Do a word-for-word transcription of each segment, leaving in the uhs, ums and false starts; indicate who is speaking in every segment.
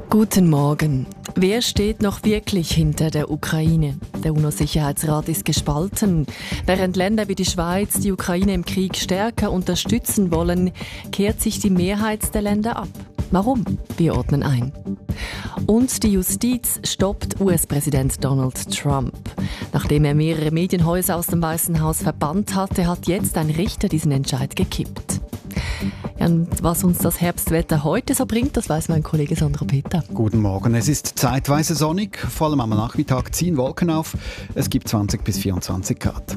Speaker 1: Guten Morgen. Wer steht noch wirklich hinter der Ukraine? Der UNO-Sicherheitsrat ist gespalten. Während Länder wie die Schweiz die Ukraine im Krieg stärker unterstützen wollen, kehrt sich die Mehrheit der Länder ab. Warum? Wir ordnen ein. Und die Justiz stoppt U S-Präsident Donald Trump. Nachdem er mehrere Medienhäuser aus dem Weißen Haus verbannt hatte, hat jetzt ein Richter diesen Entscheid gekippt. Ja, und was uns das Herbstwetter heute so bringt, das weiß mein Kollege Sandro Peter.
Speaker 2: Guten Morgen. Es ist zeitweise sonnig, vor allem am Nachmittag ziehen Wolken auf. Es gibt zwanzig bis vierundzwanzig Grad.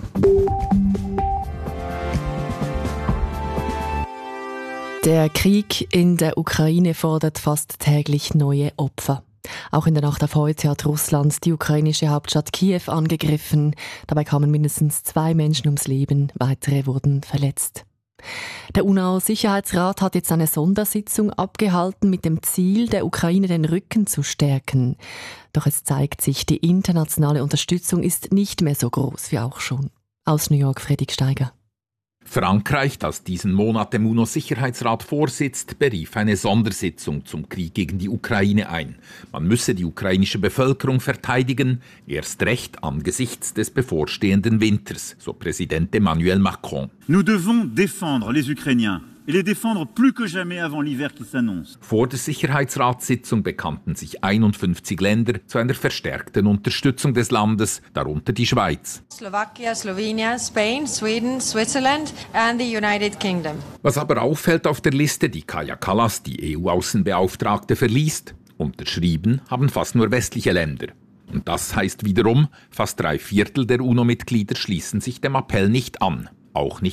Speaker 1: Der Krieg in der Ukraine fordert fast täglich neue Opfer. Auch in der Nacht auf heute hat Russland die ukrainische Hauptstadt Kiew angegriffen. Dabei kamen mindestens zwei Menschen ums Leben, weitere wurden verletzt. Der UNO-Sicherheitsrat hat jetzt eine Sondersitzung abgehalten mit dem Ziel, der Ukraine den Rücken zu stärken. Doch es zeigt sich, die internationale Unterstützung ist nicht mehr so groß wie auch schon. Aus New York, Fredrik Steiger.
Speaker 3: Frankreich, das diesen Monat dem UNO-Sicherheitsrat vorsitzt, berief eine Sondersitzung zum Krieg gegen die Ukraine ein. Man müsse die ukrainische Bevölkerung verteidigen, erst recht angesichts des bevorstehenden Winters, so Präsident Emmanuel Macron.
Speaker 4: Nous devons défendre les Ukrainiens. Et les défendre plus que jamais avant l'hiver qui s'annonce.
Speaker 3: Vor der Sicherheitsratssitzung bekannten sich einundfünfzig Länder zu einer verstärkten Unterstützung des Landes, darunter die Schweiz.
Speaker 5: Slovakia, Slovenia, Spain, Sweden, Switzerland and the United Kingdom.
Speaker 3: Was aber auffällt auf der Liste, die Kaja Kallas, die E U-Außenbeauftragte, verliest, unterschrieben haben fast nur westliche Länder. Und das heißt wiederum, fast drei Viertel der UNO-Mitglieder schließen sich dem Appell nicht an, auch nicht